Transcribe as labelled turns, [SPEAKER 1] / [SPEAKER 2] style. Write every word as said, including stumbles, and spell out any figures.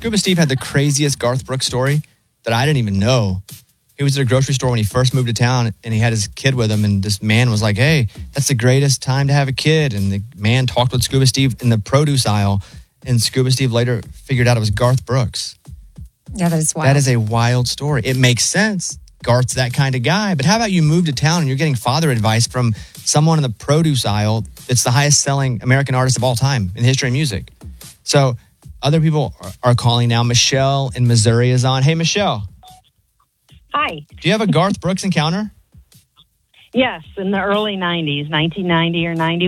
[SPEAKER 1] Scuba Steve had the craziest Garth Brooks story that I didn't even know. He was at a grocery store when he first moved to town, and he had his kid with him, and this man was like, hey, that's the greatest time to have a kid. And the man talked with Scuba Steve in the produce aisle, and Scuba Steve later figured out it was Garth Brooks.
[SPEAKER 2] Yeah, that is wild.
[SPEAKER 1] That is a wild story. It makes sense. Garth's that kind of guy. But how about you move to town and you're getting father advice from someone in the produce aisle that's the highest selling American artist of all time in the history of music? So other people are, are calling now. Michelle in Missouri is on. Hey, Michelle.
[SPEAKER 3] Hi.
[SPEAKER 1] Do you have a Garth Brooks encounter?
[SPEAKER 3] Yes, in the early nineties, nineteen ninety or ninety.